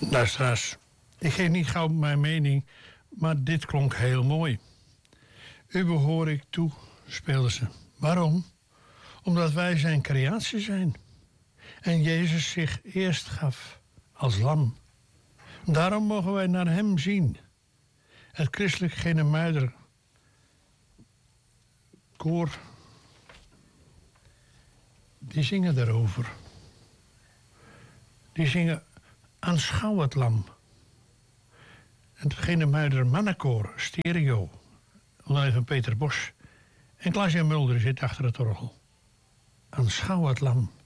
Luisteraars, ik geef niet gauw mijn mening, maar dit klonk heel mooi. U behoor ik toe, speelden ze. Waarom? Omdat wij zijn creatie zijn. En Jezus zich eerst gaf als lam. Daarom mogen wij naar hem zien. Het christelijk Genemuider koor, die zingen daarover. Die zingen aanschouw het lam. En het Genemuider mannenkoor, stereo, onder leiding van Peter Bos. En Klaas-Jan Mulder zit achter het orgel. Aanschouw het lam.